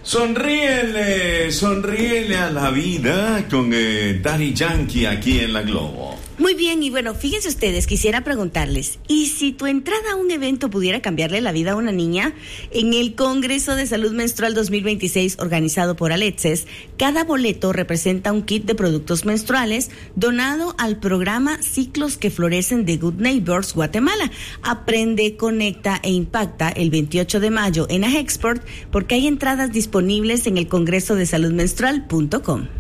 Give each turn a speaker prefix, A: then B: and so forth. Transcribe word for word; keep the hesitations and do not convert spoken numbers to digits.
A: Sonríele, sonríele a la vida con eh, Daddy Yankee aquí en La Globo.
B: Muy bien, y bueno, fíjense ustedes, quisiera preguntarles, ¿y si tu entrada a un evento pudiera cambiarle la vida a una niña? En el Congreso de Salud Menstrual dos mil veintiséis, organizado por Alexes, cada boleto representa un kit de productos menstruales donado al programa Ciclos que Florecen de Good Neighbors Guatemala. Aprende, conecta e impacta el veintiocho de mayo en Ajexport, porque hay entradas disponibles en el congreso de salud menstrual punto com.